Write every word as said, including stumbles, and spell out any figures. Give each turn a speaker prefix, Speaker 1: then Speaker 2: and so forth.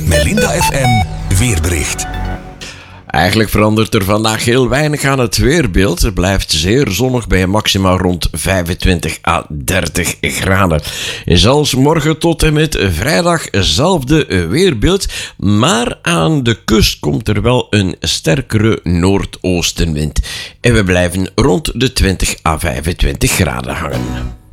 Speaker 1: Melinda F M weerbericht.
Speaker 2: Eigenlijk verandert er vandaag heel weinig aan het weerbeeld. Het blijft zeer zonnig bij een maxima rond vijfentwintig à dertig graden. Zelfs morgen tot en met vrijdag hetzelfde weerbeeld, maar aan de kust komt er wel een sterkere noordoostenwind. En we blijven rond de twintig à vijfentwintig graden hangen.